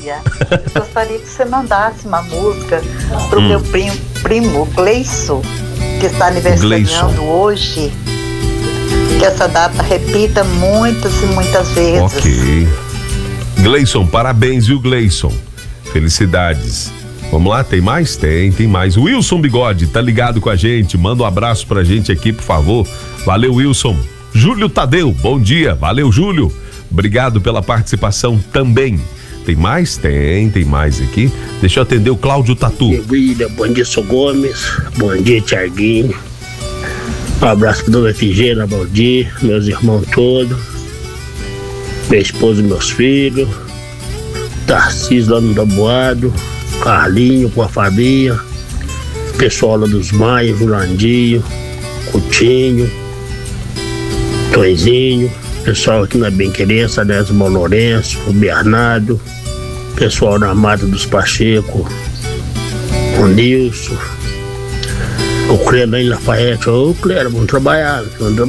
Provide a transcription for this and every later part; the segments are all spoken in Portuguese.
Olha, eu gostaria que você mandasse uma música pro meu primo Gleison, que está aniversariando hoje. Que essa data repita muitas e muitas vezes. Ok. Gleison, parabéns, viu, Gleison? Felicidades. Vamos lá, tem mais? Tem mais. Wilson Bigode tá ligado com a gente, manda um abraço pra gente aqui, por favor. Valeu, Wilson. Júlio Tadeu, bom dia. Valeu, Júlio. Obrigado pela participação também. Tem mais? Tem mais aqui. Deixa eu atender o Cláudio Tatu. Bom dia, Sou Gomes. Bom dia, Thiaguinho. Um abraço pro Dona Figena, bom dia. Meus irmãos todos. Minha esposa e meus filhos. Tarcísio lá no Taboado. Carlinho com a Fabinha. Pessoal lá dos Maia, Julandinho. Coutinho. Tonzinho. Pessoal aqui na Benquerença, Nésimo Lourenço, o Bernardo, pessoal na Mata dos Pacheco, o Nilson, o Cleiro lá em Lafayette. Ô Cleiro, vamos trabalhar.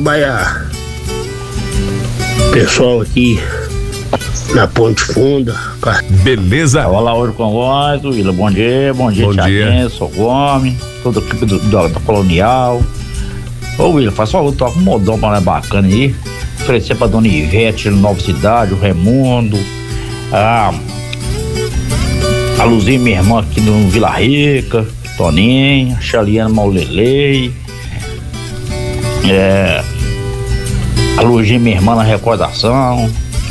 Pessoal aqui na Ponte Funda. Beleza? Olá, Ouro com voz, Willa, bom dia, Thiaguinho, Sou Gomes, toda a equipe da Colonial. Ô Willa, faz favor, toca um modão pra nós bacana aí. Oferecer pra Dona Ivete, Nova Cidade, o Raimundo, a Luzinha, minha irmã aqui no Vila Rica, Toninha, Xaliana Maulelei, a Luzinha, minha irmã na Recordação,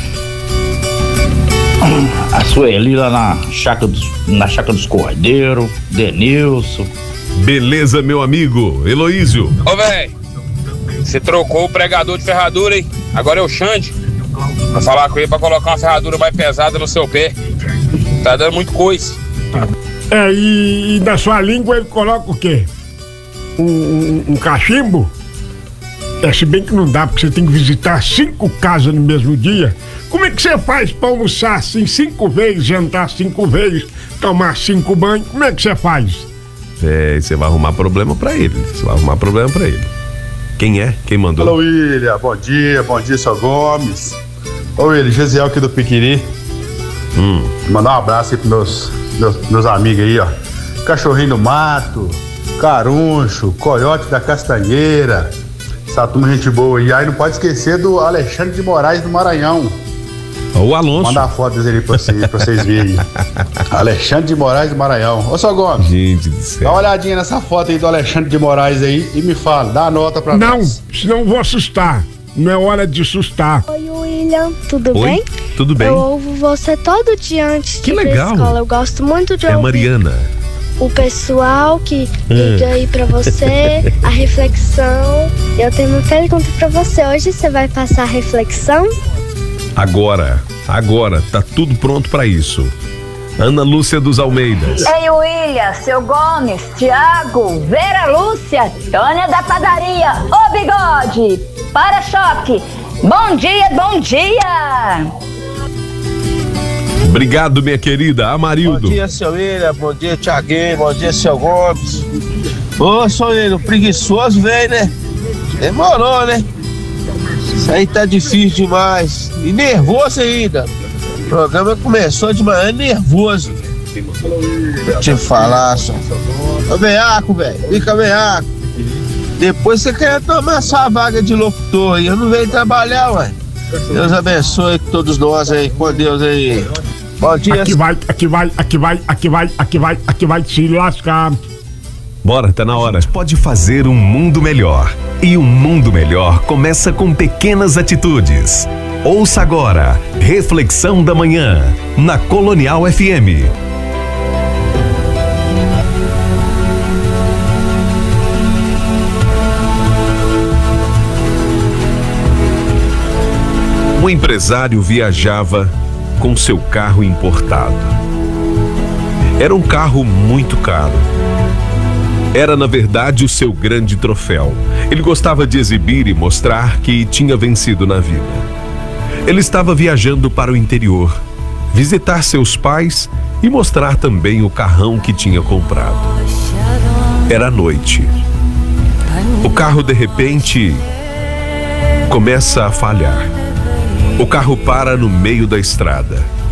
a Sueli lá na Chácara dos Cordeiros, Denilson. Beleza, meu amigo, Heloísio. Ô, velho, você trocou o pregador de ferradura, hein? Agora é o Xande. Vou falar com ele pra colocar uma ferradura mais pesada no seu pé. Tá dando muito coice. E na sua língua ele coloca o quê? Um cachimbo? Se bem que não dá, porque você tem que visitar 5 casas no mesmo dia. Como é que você faz pra almoçar assim 5 vezes, jantar 5 vezes, tomar 5 banhos? Como é que você faz? Você vai arrumar problema pra ele. Quem é? Quem mandou? Alô, William, bom dia, Sou Gomes. Ô, William, Gesiel aqui do Piquiri. Mandar um abraço aí pros meus amigos aí, ó. Cachorrinho do Mato, Caruncho, Coiote da Castanheira. Essa turma, gente boa aí. Aí não pode esquecer do Alexandre de Moraes do Maranhão. O Alonso. Manda fotos dele pra vocês verem aí. Alexandre de Moraes do Maranhão. Ô, Sou Gomes. Gente do céu. Dá uma olhadinha nessa foto aí do Alexandre de Moraes aí e me fala, dá a nota pra nós. Não, senão eu vou assustar. Não é hora de assustar. Oi, William, tudo bem? Tudo bem. Eu ouvo você todo dia antes de ir pra legal. escola. Eu gosto muito de ouvir. É a Mariana. O pessoal que liga aí pra você, a reflexão. Eu tenho uma pergunta pra você. Hoje você vai passar a reflexão? Agora, tá tudo pronto pra isso. Ana Lúcia dos Almeidas. Ei, William, Seu Gomes, Tiago, Vera Lúcia, Tônia da Padaria, ô Bigode, Para-choque, bom dia! Obrigado, minha querida Amarildo. Bom dia, seu William, bom dia, Thiaguinho, bom dia, seu Gomes. Ô, seu William, preguiçoso veio, né? Demorou, né? Isso aí tá difícil demais. E nervoso ainda. O programa começou de manhã nervoso. Deixa eu falar, só. Ô, veiaco, velho. Fica veiaco. Depois você quer tomar sua vaga de locutor aí. Eu não venho trabalhar, ué. Deus abençoe todos nós aí. Com Deus aí. Bom dia. Aqui vai se lascar. Bora, tá na hora. Pode fazer um mundo melhor. E um mundo melhor começa com pequenas atitudes. Ouça agora, Reflexão da Manhã, na Colonial FM. Um empresário viajava com seu carro importado. Era um carro muito caro. Era, na verdade, o seu grande troféu. Ele gostava de exibir e mostrar que tinha vencido na vida. Ele estava viajando para o interior, visitar seus pais e mostrar também o carrão que tinha comprado. Era noite. O carro, de repente, começa a falhar. O carro para no meio da estrada.